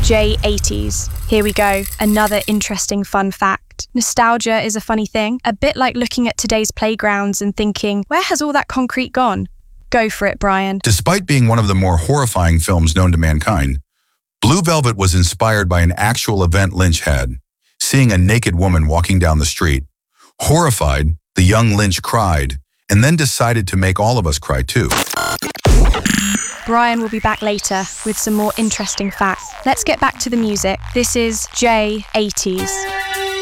J80s. Here we go, another interesting fun fact. Nostalgia is a funny thing, a bit like looking at today's playgrounds and thinking, where has all that concrete gone? Go for it, Brian. Despite being one of the more horrifying films known to mankind, Blue Velvet was inspired by an actual event Lynch had, seeing a naked woman walking down the street. Horrified, the young Lynch cried, and then decided to make all of us cry too. Brian will be back later with some more interesting facts. Let's get back to the music. This is J80s.